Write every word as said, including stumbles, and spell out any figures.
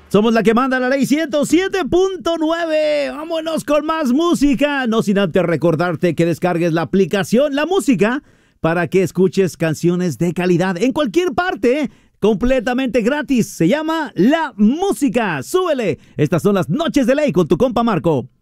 Somos la que manda la ley ciento siete punto nueve. Vámonos con más música. No sin antes recordarte que descargues la aplicación La Música para que escuches canciones de calidad en cualquier parte, completamente gratis. Se llama La Música. Súbele. Estas son las Noches de Ley con tu compa Marco.